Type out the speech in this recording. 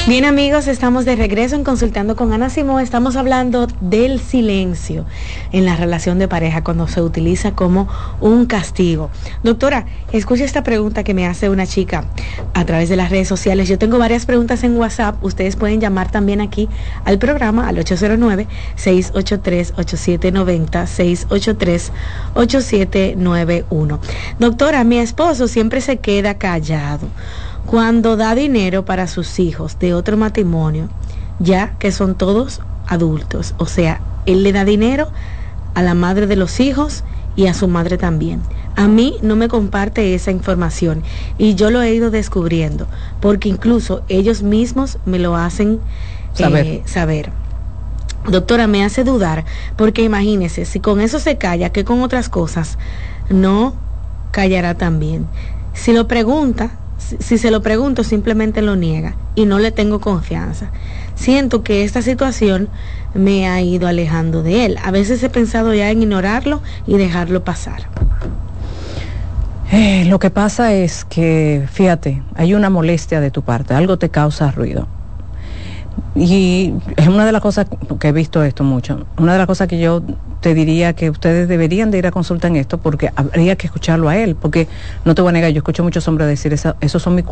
Bien, amigos, estamos de regreso en Consultando con Ana Simón. Estamos hablando del silencio en la relación de pareja cuando se utiliza como un castigo. Doctora, escucha esta pregunta que me hace una chica a través de las redes sociales. Yo tengo varias preguntas en WhatsApp. Ustedes pueden llamar también aquí al programa al 809-683-8790, 683-8791. Doctora, mi esposo siempre se queda callado cuando da dinero para sus hijos de otro matrimonio, ya que son todos adultos. O sea, él le da dinero a la madre de los hijos y a su madre también. A mí no me comparte esa información y yo lo he ido descubriendo, porque incluso ellos mismos me lo hacen saber. Doctora, me hace dudar, porque imagínese, si con eso se calla, que con otras cosas no callará también. Si se lo pregunto, simplemente lo niega y no le tengo confianza. Siento que esta situación me ha ido alejando de él. A veces he pensado ya en ignorarlo y dejarlo pasar. Lo que pasa es que, fíjate, hay una molestia de tu parte, algo te causa ruido. Y es una de las cosas que he visto esto mucho, una de las cosas que yo te diría que ustedes deberían de ir a consulta en esto, porque habría que escucharlo a él, porque no te voy a negar, yo escucho muchos hombres decir, esos son mis